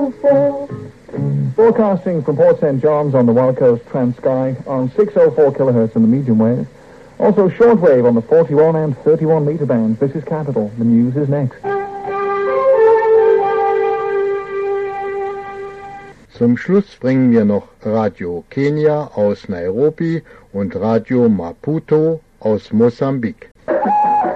604. Broadcasting from Port St. John's on the Wild Coast Trans-Sky on 604 kilohertz in the medium wave. Also shortwave on the 41 and 31 meter bands. This is Capital. The news is next. Zum Schluss bringen wir noch Radio Kenia aus Nairobi und Radio Maputo aus Mosambik.